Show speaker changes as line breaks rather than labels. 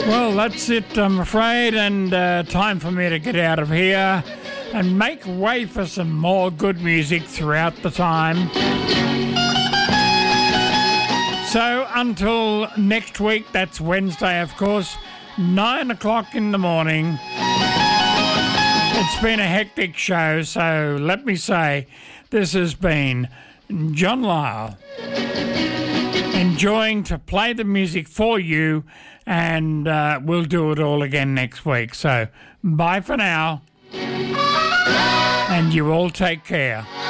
Well, that's it, I'm afraid, and time for me to get out of here and make way for some more good music throughout the time. So until next week, that's Wednesday, of course, 9 o'clock in the morning. It's been a hectic show, so let me say this has been John Lyle, enjoying to play the music for you, and we'll do it all again next week. So bye for now, and you all take care.